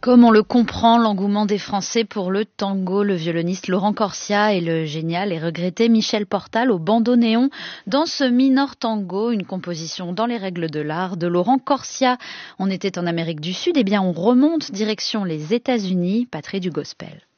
Comme on le comprend, l'engouement des Français pour le tango, le violoniste Laurent Corsia et le génial et regretté Michel Portal au bandoneon dans ce Minor Tango, une composition dans les règles de l'art de Laurent Corsia. On était en Amérique du Sud, et bien on remonte direction les États-Unis, patrie du gospel.